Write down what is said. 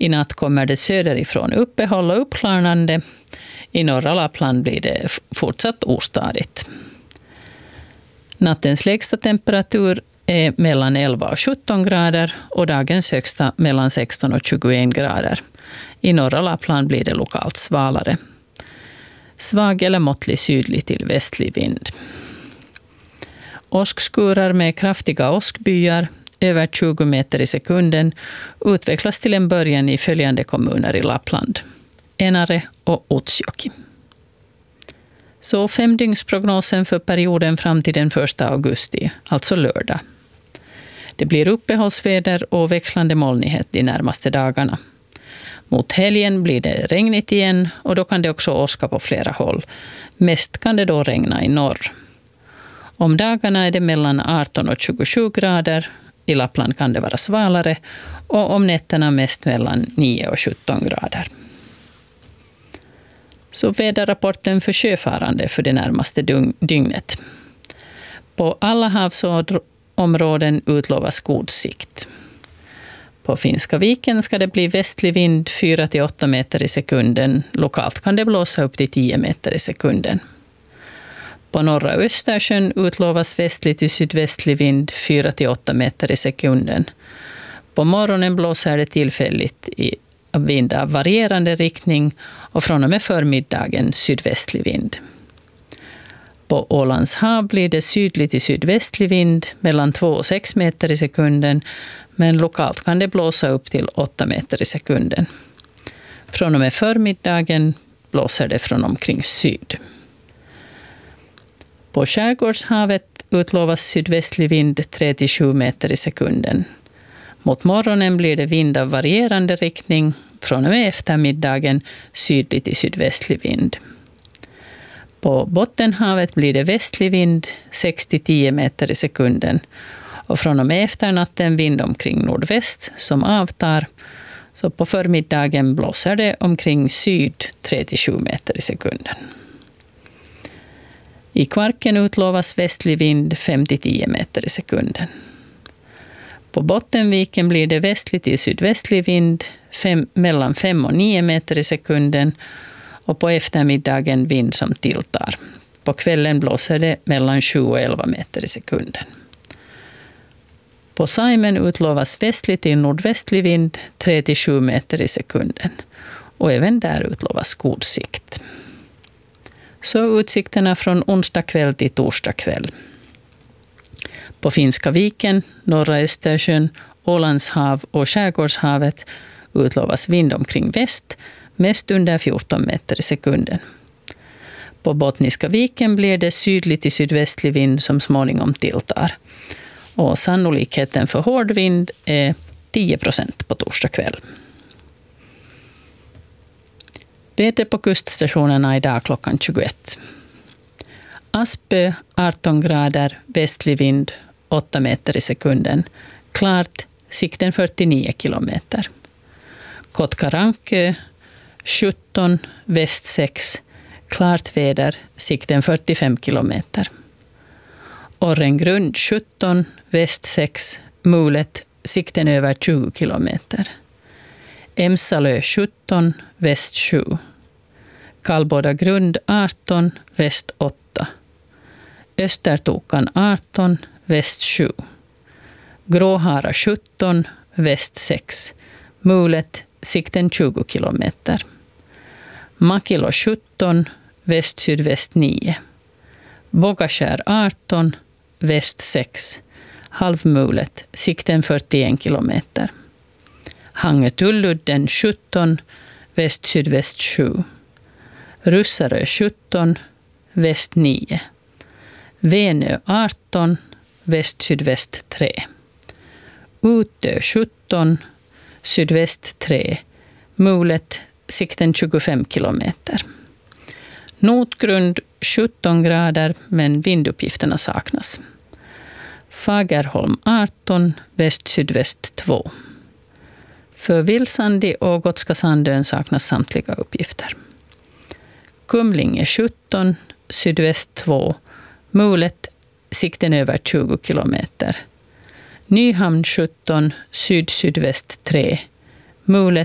I natt kommer det söderifrån uppehåll och uppklarnande. I norra Lappland blir det fortsatt ostadigt. Nattens lägsta temperatur är mellan 11 och 17 grader och dagens högsta mellan 16 och 21 grader. I norra Lappland blir det lokalt svalare. Svag eller måttlig sydlig till västlig vind. Åskskurar med kraftiga åskbyar över 20 meter i sekunden utvecklas till en början i följande kommuner i Lappland: Enare och Utsjoki. Så 5-dygnsprognosen för perioden fram till den 1 augusti, alltså lördag. Det blir uppehållsväder och växlande molnighet de närmaste dagarna. Mot helgen blir det regnigt igen och då kan det också åska på flera håll. Mest kan det då regna i norr. Om dagarna är det mellan 18 och 27 grader. I Lappland kan det vara svalare och om nätterna mest mellan 9 och 17 grader. Så väderrapporten för sjöfarande för det närmaste dygnet. På alla havsområden utlovas god sikt. På Finska viken ska det bli västlig vind 4-8 meter i sekunden. Lokalt kan det blåsa upp till 10 meter i sekunden. På norra Östersjön utlovas västlig till sydvästlig vind 4-8 meter i sekunden. På morgonen blåser det tillfälligt i vind av varierande riktning och från och med förmiddagen sydvästlig vind. På Ålands hav blir det sydlig till sydvästlig vind mellan 2 och 6 meter i sekunden, men lokalt kan det blåsa upp till 8 meter i sekunden. Från och med förmiddagen blåser det från omkring syd. På Skärgårdshavet utlovas sydvästlig vind 3-7 meter i sekunden. Mot morgonen blir det vind av varierande riktning, från och med eftermiddagen sydlig till sydvästlig vind. På Bottenhavet blir det västlig vind 6-10 meter i sekunden och från och med efternatten vind omkring nordväst som avtar. Så på förmiddagen blåser det omkring syd 3-7 meter i sekunden. I Kvarken utlovas västlig vind 5-10 meter i sekunden. På Bottenviken blir det västlig till sydvästlig vind mellan 5 och 9 meter i sekunden och på eftermiddagen vind som tilltar. På kvällen blåser det mellan 7 och 11 meter i sekunden. På Saimen utlovas västlig till nordvästlig vind 3-7 meter i sekunden och även där utlovas god sikt. Så utsikterna från onsdag kväll till torsdag kväll. På Finska viken, norra Östersjön, Ålands hav och Skärgårdshavet utlovas vind omkring väst, mest under 14 meter i sekunden. På Bottniska viken blir det sydlig till sydvästlig vind som småningom tilltar. Och sannolikheten för hård vind är 10% på torsdag kväll. Väder på kuststationerna idag klockan 21. Aspö 18 grader, västlig vind 8 meter i sekunden. Klart, sikten 49 kilometer. Kotkarankö 17, väst 6. Klart väder, sikten 45 kilometer. Orrengrund 17, väst 6. Mulet, sikten över 20 kilometer. Emsalö 17, väst 7. Kallbodagrund 18, väst 8. Östertokan 18, väst 7. Gråhara 17, väst 6. Mulet, sikten 20 kilometer. Makilo 17, väst-sydväst 9. Vågaskär 18, väst 6. Halvmulet, sikten 41 kilometer. Hangötulludden 17, väst-sydväst 7. Russarö 17, väst 9. Venö 18, väst-sydväst 3. Utö 17, sydväst 3. Mulet, sikten 25 kilometer. Notgrund 17 grader, men vinduppgifterna saknas. Fagerholm 18, väst-sydväst 2. För Vilsandi och Gotska Sandön saknas samtliga uppgifter. Kumlinge 17, sydväst 2. Mulet, sikten över 20 kilometer. Nyhamn 17, syd-sydväst 3. Mulet,